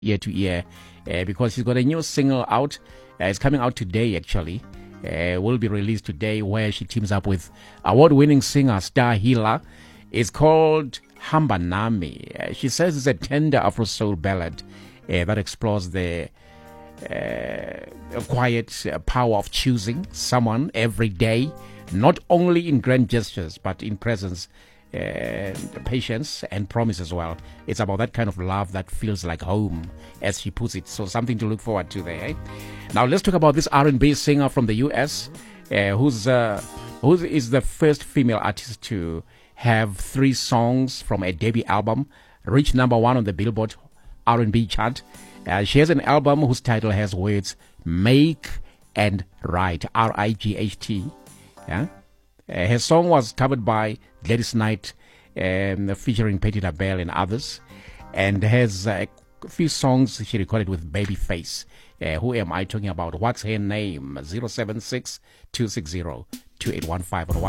year to year because she's got a new single out. It's coming out today, actually. Will be released today, where she teams up with award-winning singer Star Hila. It's called Hamba Nami. She says it's a tender Afro-soul ballad that explores the quiet power of choosing someone every day, not only in grand gestures, but in presence, patience, and promise as well. It's about that kind of love that feels like home, as she puts it. So something to look forward to there. Eh? Now let's talk about this R&B singer from the US, who is the first female artist to have 3 songs from a debut album reach number 1 on the Billboard R&B chart. She has an album whose title has words Make and Right, R-I-G-H-T. Yeah? Her song was covered by Gladys Knight, featuring Patti LaBelle and others, and has a few songs she recorded with Babyface. Who am I talking about? What's her name? 076 260 2815 on